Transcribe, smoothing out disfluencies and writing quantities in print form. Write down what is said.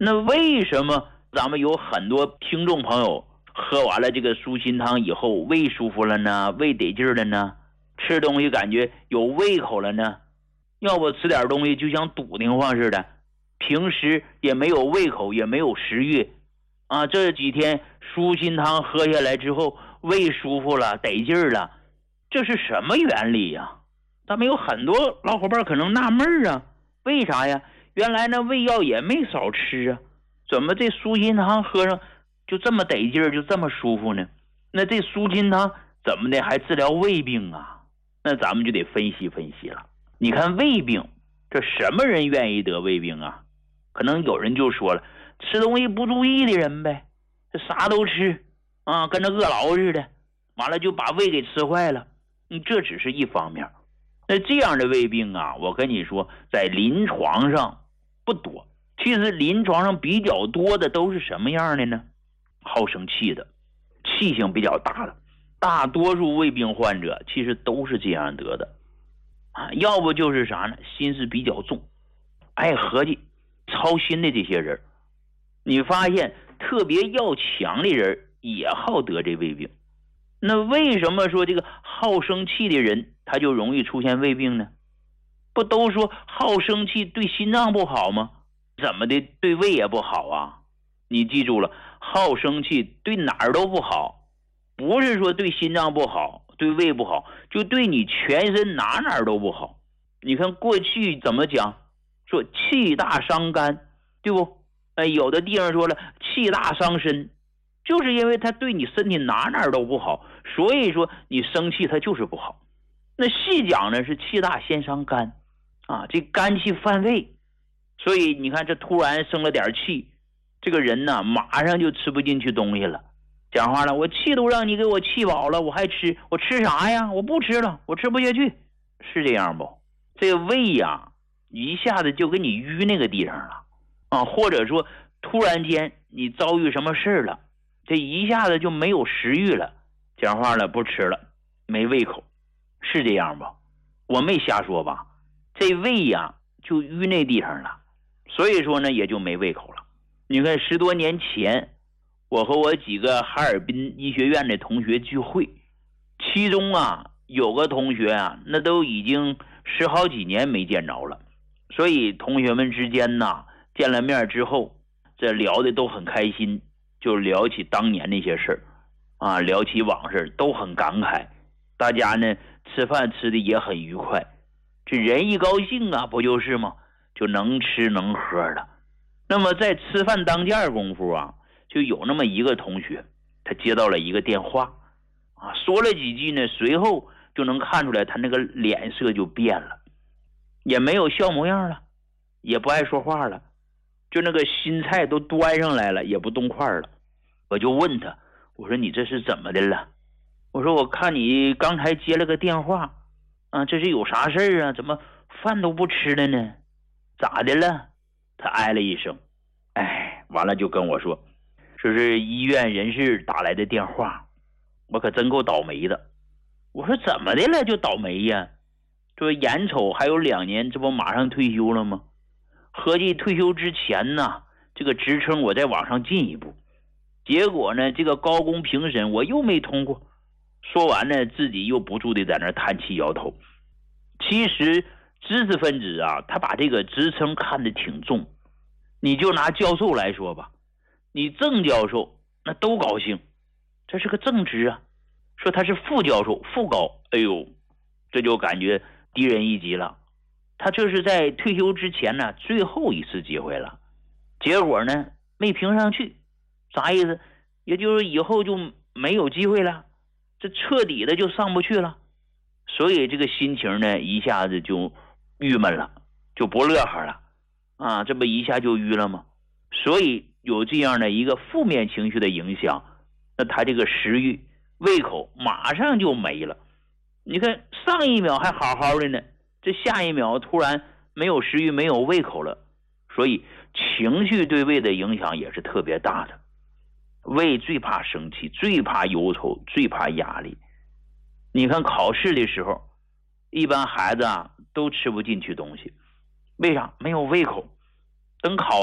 那为什么咱们有很多听众朋友喝完了这个舒心汤以后胃舒服了呢，胃得劲了呢，吃东西感觉有胃口了呢？要不吃点东西就像堵得慌似的，平时也没有胃口，也没有食欲啊。这几天舒心汤喝下来之后，胃舒服了，得劲了，这是什么原理呀？咱们有很多老伙伴可能纳闷啊，为啥呀？原来呢胃药也没少吃啊，怎么这舒心汤喝上就这么得劲儿，就这么舒服呢？那这舒心汤怎么的还治疗胃病啊？那咱们就得分析分析了。你看胃病，这什么人愿意得胃病啊？可能有人就说了，吃东西不注意的人呗，这啥都吃啊，跟着饿狼似的，完了就把胃给吃坏了。这只是一方面。那这样的胃病啊，我跟你说，在临床上不多。其实临床上比较多的都是什么样的呢？好生气的，气性比较大的，大多数胃病患者其实都是这样得的啊。要不就是啥呢？心思比较重，爱合计、操心的这些人，你发现特别要强的人也好得这胃病。那为什么说这个好生气的人他就容易出现胃病呢？不都说好生气对心脏不好吗？怎么的对胃也不好啊？你记住了，好生气对哪儿都不好，不是说对心脏不好，对胃不好，就对你全身哪儿都不好。你看过去怎么讲，说气大伤肝，对不？有的地方说了气大伤身，就是因为他对你身体哪儿都不好，所以说你生气他就是不好。那细讲呢是气大先伤肝啊，这肝气犯胃，所以你看这突然生了点气，这个人呢马上就吃不进去东西了。讲话了，我气都让你给我气饱了，我还吃，我吃啥呀？我不吃了，我吃不下去，是这样不？这个胃呀一下子就给你淤那个地方了啊，或者说突然间你遭遇什么事了，这一下子就没有食欲了，讲话了，不吃了，没胃口，是这样吧？我没瞎说吧？这胃呀就淤那地方了，所以说呢也就没胃口了。你看10多年前，我和我几个哈尔滨医学院的同学聚会，其中啊有个同学啊那都已经10好几年没见着了，所以同学们之间呢见了面之后，这聊的都很开心，就聊起当年那些事儿啊，聊起往事都很感慨，大家呢吃饭吃的也很愉快。这人一高兴啊，不就是吗？就能吃能喝的。那么在吃饭当间功夫啊，就有那么一个同学，他接到了一个电话啊，说了几句呢，随后就能看出来他那个脸色就变了，也没有笑模样了，也不爱说话了，就那个新菜都端上来了，也不动筷了。我就问他，我说你这是怎么的了？我说我看你刚才接了个电话啊，这是有啥事儿啊？怎么饭都不吃了呢？咋的了？他哎了一声，完了就跟我说是医院人事打来的电话，我可真够倒霉的。我说怎么的了就倒霉呀？这眼瞅还有2年，这不马上退休了吗？合计退休之前呢，这个职称我再往上进一步，结果呢这个高工评审我又没通过。说完呢，自己又不住的在那叹气摇头。其实知识分子啊，他把这个职称看得挺重。你就拿教授来说吧，你正教授那都高兴，这是个正职啊。说他是副教授，副高，哎呦，这就感觉低人一级了。他这是在退休之前呢最后一次机会了，结果呢没评上去，啥意思？也就是以后就没有机会了，这彻底的就上不去了。所以这个心情呢一下子就郁闷了，就不乐呵了啊，这不一下就淤了吗？所以有这样的一个负面情绪的影响，那他这个食欲胃口马上就没了。你看上一秒还好好的呢，这下一秒突然没有食欲没有胃口了。所以情绪对胃的影响也是特别大的。胃最怕生气，最怕忧愁，最怕压力。你看考试的时候，一般孩子啊都吃不进去东西，为啥？没有胃口。等考